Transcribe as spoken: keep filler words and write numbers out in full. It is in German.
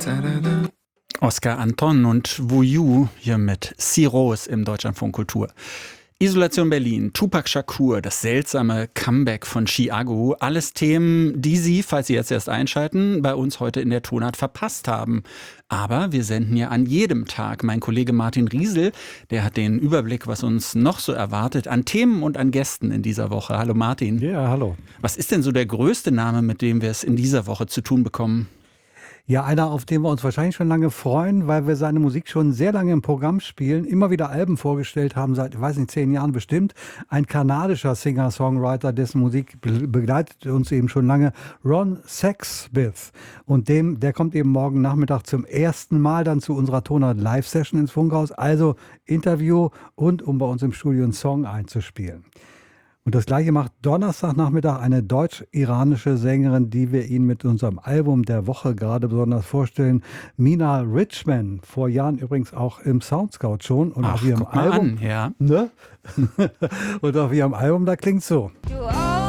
Oscar Anton und Wu Yu hier mit C-Rose im Deutschlandfunk Kultur. Isolation Berlin, Tupac Shakur, das seltsame Comeback von Chiago, alles Themen, die Sie, falls Sie jetzt erst einschalten, bei uns heute in der Tonart verpasst haben. Aber wir senden ja an jedem Tag. Mein Kollege Martin Riesel, der hat den Überblick, was uns noch so erwartet, an Themen und an Gästen in dieser Woche. Hallo Martin. Ja, hallo. Was ist denn so der größte Name, mit dem wir es in dieser Woche zu tun bekommen? Ja, einer, auf den wir uns wahrscheinlich schon lange freuen, weil wir seine Musik schon sehr lange im Programm spielen, immer wieder Alben vorgestellt haben, seit, ich weiß nicht, zehn Jahren bestimmt. Ein kanadischer Singer-Songwriter, dessen Musik be- begleitet uns eben schon lange, Ron Sexsmith. Und dem, der kommt eben morgen Nachmittag zum ersten Mal dann zu unserer Tonart Live-Session ins Funkhaus, also Interview und um bei uns im Studio einen Song einzuspielen. Und das Gleiche macht Donnerstagnachmittag eine deutsch-iranische Sängerin, die wir Ihnen mit unserem Album der Woche gerade besonders vorstellen. Mina Richman, vor Jahren übrigens auch im Soundscout schon. Und Ach, auf ihrem guck mal Album, an, ja. ne? Und auf ihrem Album, da klingt so. You